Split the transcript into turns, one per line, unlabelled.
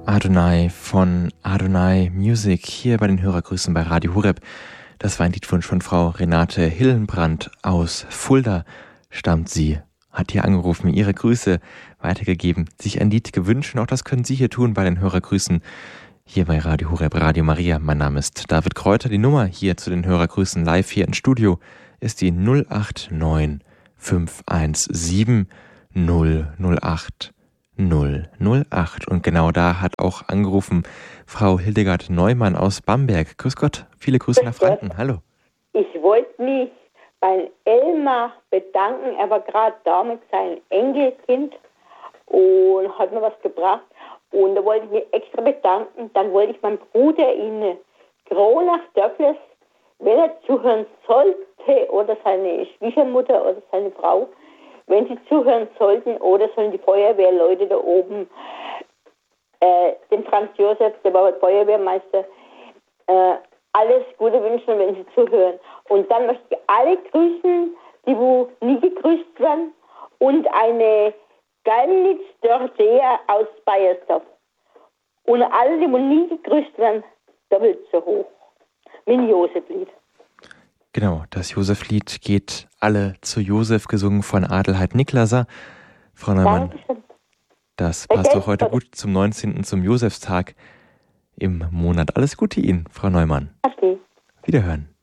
Adonai von Adonai Music hier bei den Hörergrüßen bei Radio Horeb. Das war ein Liedwunsch von Frau Renate Hillenbrand aus Fulda. Stammt sie, hat hier angerufen, ihre Grüße weitergegeben, sich ein Lied gewünscht. Und auch das können Sie hier tun bei den Hörergrüßen hier bei Radio Horeb, Radio Maria. Mein Name ist David Kräuter. Die Nummer hier zu den Hörergrüßen live hier im Studio ist die 089 517 008 008. Und genau da hat auch angerufen Frau Hildegard Neumann aus Bamberg. Grüß Gott, viele Grüße nach Franken. Hallo.
Ich wollte mich bei Elmar bedanken. Er war gerade da mit seinem Enkelkind und hat mir was gebracht. Und da wollte ich mich extra bedanken. Dann wollte ich meinem Bruder in Kronach Dörfles, wenn er zuhören sollte, oder seine Schwiegermutter oder seine Frau, wenn sie zuhören sollten, oder sollen die Feuerwehrleute da oben, den Franz Josef, der war Feuerwehrmeister, alles Gute wünschen, wenn sie zuhören. Und dann möchte ich alle grüßen, die wo nie gegrüßt werden, und eine Geilnitz Dorothea aus Bayersdorf. Und alle, die wo nie gegrüßt werden, doppelt so hoch. Mit dem Josef-Lied.
Genau, das Josef-Lied geht alle zu Josef, gesungen von Adelheid Niklaser. Frau Neumann, das passt doch heute gut zum 19., zum Josefstag im Monat. Alles Gute Ihnen, Frau Neumann.
Okay.
Wiederhören.